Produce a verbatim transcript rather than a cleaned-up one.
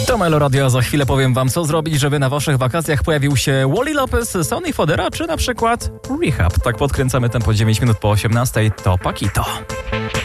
To Meloradio, za chwilę powiem wam, co zrobić, żeby na waszych wakacjach pojawił się Wally Lopez, Sonny Fodera, czy na przykład Rehab. Tak podkręcamy tempo dziewięć minut po osiemnastej, to Paquito.